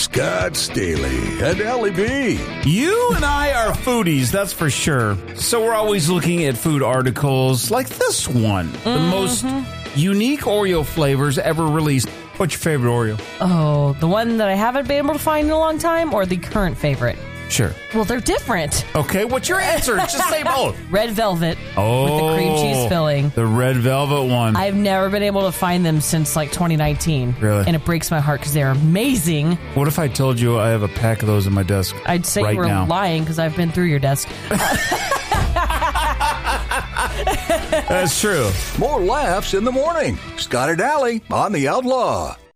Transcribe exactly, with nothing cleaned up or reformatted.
Scott Staley and Ellie B. You and I are foodies, that's for sure. So we're always looking at food articles like this one. Mm-hmm. The most unique Oreo flavors ever released. What's your favorite Oreo? Oh, the one that I haven't been able to find in a long time, or the current favorite? Sure. Well, they're different. Okay, what's your answer? Just say both. Red Velvet oh, with the cream cheese filling. The Red Velvet one. I've never been able to find them since like twenty nineteen. Really? And it breaks my heart because they're amazing. What if I told you I have a pack of those in my desk? I'd say right you were now. lying because I've been through your desk. That's true. More laughs in the morning. Scott and Allie on The Outlaw.